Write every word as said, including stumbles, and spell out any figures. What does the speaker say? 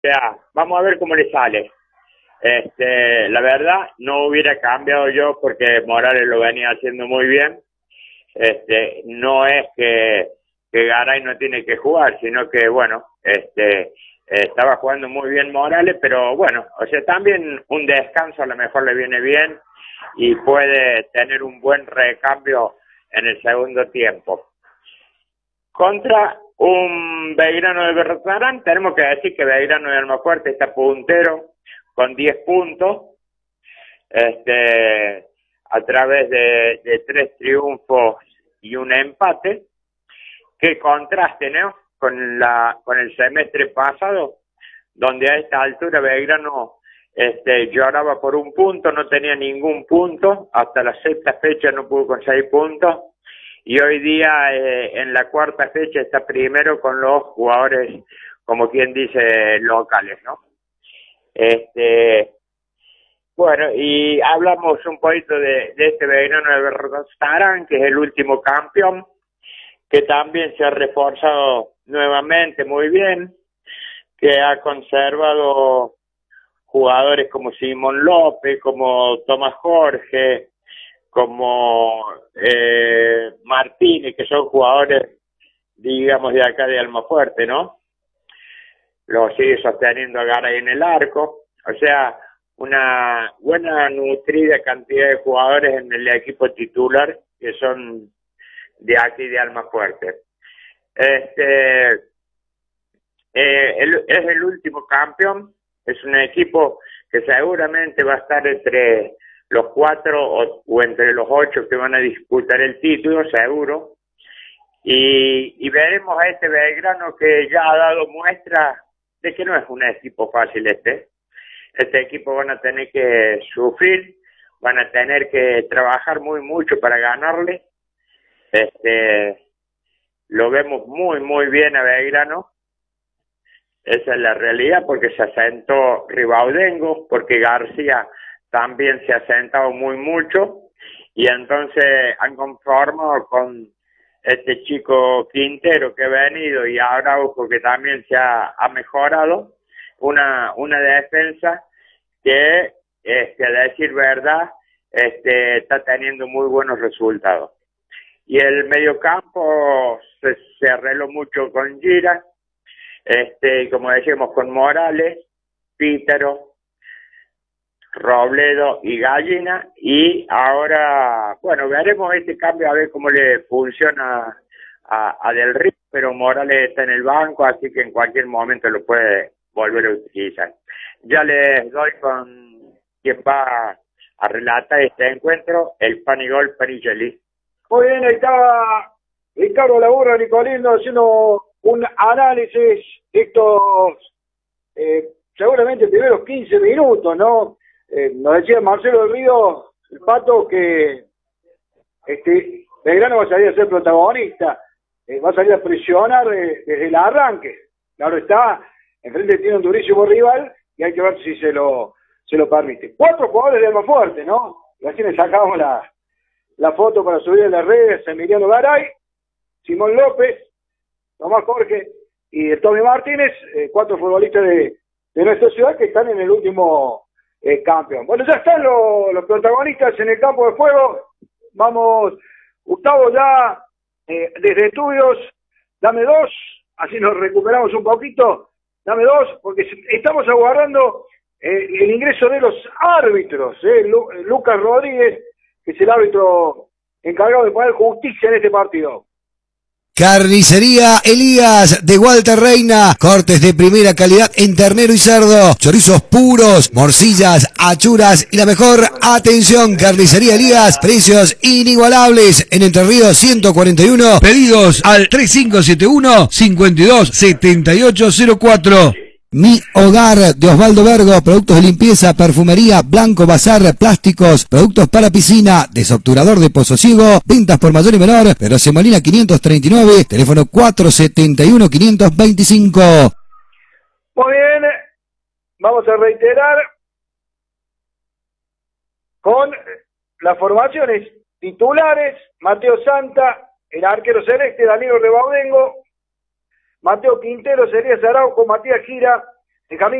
sea, vamos a ver cómo le sale. Este, la verdad, no hubiera cambiado yo porque Morales lo venía haciendo muy bien. Este, no es que, que Garay no tiene que jugar, sino que, bueno, este, estaba jugando muy bien Morales, pero bueno, o sea, también un descanso a lo mejor le viene bien y puede tener un buen recambio en el segundo tiempo. Contra un Belgrano de Berrazarán, tenemos que decir que Belgrano de Almafuerte está puntero con diez puntos, este, a través de, de tres triunfos y un empate, que contraste, ¿no?, con la con el semestre pasado, donde a esta altura Belgrano este, lloraba por un punto, no tenía ningún punto, hasta la sexta fecha no pudo conseguir puntos, y hoy día eh, en la cuarta fecha está primero con los jugadores, como quien dice, locales, ¿no? Este, bueno, y hablamos un poquito de, de este Belgrano de Berrazarán, que es el último campeón, que también se ha reforzado nuevamente muy bien, que ha conservado jugadores como Simón López, como Tomás Jorge, como eh, Martínez, que son jugadores, digamos, de acá de Almafuerte, ¿no? Lo sigue sosteniendo a Garay en el arco, o sea, una buena nutrida cantidad de jugadores en el equipo titular que son de aquí de Almafuerte. Este eh, el, es el último campeón, es un equipo que seguramente va a estar entre los cuatro o, o entre los ocho que van a disputar el título, seguro, y, y veremos a este Belgrano que ya ha dado muestra de que no es un equipo fácil este. Este equipo van a tener que sufrir, van a tener que trabajar muy mucho para ganarle. Este, lo vemos muy muy bien a Belgrano, esa es la realidad, porque se asentó Ribaudengo, porque García también se ha asentado muy mucho, y entonces han conformado con este chico Quintero que ha venido y Araujo que también se ha, ha mejorado, una una defensa que, este, a decir verdad, este, está teniendo muy buenos resultados. Y el mediocampo se, se arregló mucho con Gira, este, como decíamos, con Morales, Pítero, Robledo y Gallina, y ahora, bueno, veremos este cambio a ver cómo le funciona a, a Del Río, pero Morales está en el banco, así que en cualquier momento lo puede volver a utilizar. Ya les doy con quien va a relatar este encuentro, el Panigol Perichelli. Muy bien, ahí está Ricardo Labura Nicolino haciendo un análisis de estos, eh, seguramente primeros quince minutos, ¿no? Eh, nos decía Marcelo del Río, el Pato, que este Belgrano va a salir a ser protagonista, eh, va a salir a presionar eh, desde el arranque. Claro está, enfrente tiene un durísimo rival y hay que ver si se lo se lo permite. Cuatro jugadores de Almafuerte, ¿no? Y así le sacamos la la foto para subir en las redes: Emiliano Garay, Simón López, Tomás Jorge y Tommy Martínez, eh, cuatro futbolistas de, de nuestra ciudad que están en el último eh, campeón. Bueno, ya están los, los protagonistas en el campo de juego. Vamos, Gustavo, ya eh, desde estudios, dame dos, así nos recuperamos un poquito, dame dos, porque estamos aguardando eh, el ingreso de los árbitros, eh, Lu, Lucas Rodríguez, que es el árbitro encargado de poner justicia en este partido. Carnicería Elías de Walter Reina, cortes de primera calidad en ternero y cerdo, chorizos puros, morcillas, achuras y la mejor atención. Carnicería Elías, precios inigualables en Entre Ríos ciento cuarenta y uno, pedidos al tres cinco siete uno, cinco dos siete ocho cero cuatro. Mi Hogar de Osvaldo Vergo, productos de limpieza, perfumería, blanco, bazar, plásticos, productos para piscina, desobturador de pozo ciego, ventas por mayor y menor, Pedro Semolina quinientos treinta y nueve, teléfono cuatro siete uno, cinco dos cinco. Muy bien, vamos a reiterar con las formaciones titulares: Mateo Santa, el arquero celeste, Danilo Ribaudengo, Mateo Quintero, Elías Araujo, Matías Gira, el camino